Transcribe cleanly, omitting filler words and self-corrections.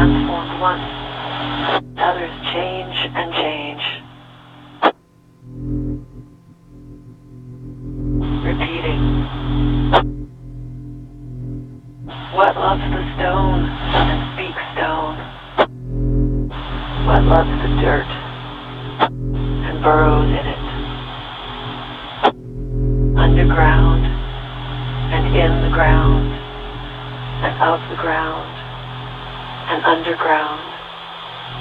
transformed once, others change and change. Repeating. What loves the stone and speaks stone? What loves the dirt and burrows in it? Underground and in the ground and of the ground and underground